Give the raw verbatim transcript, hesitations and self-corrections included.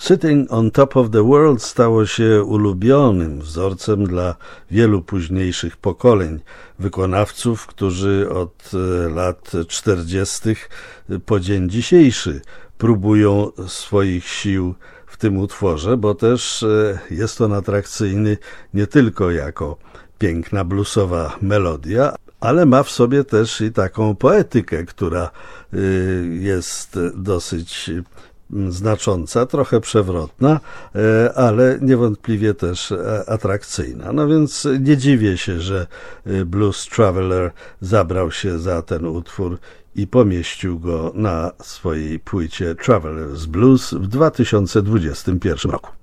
Sitting on Top of the World stało się ulubionym wzorcem dla wielu późniejszych pokoleń wykonawców, którzy od lat czterdziestych po dzień dzisiejszy próbują swoich sił w tym utworze, bo też jest on atrakcyjny nie tylko jako piękna bluesowa melodia, ale ma w sobie też i taką poetykę, która jest dosyć znacząca, trochę przewrotna, ale niewątpliwie też atrakcyjna. No więc nie dziwię się, że Blues Traveler zabrał się za ten utwór i pomieścił go na swojej płycie Traveler's Blues w dwa tysiące dwudziestym pierwszym roku.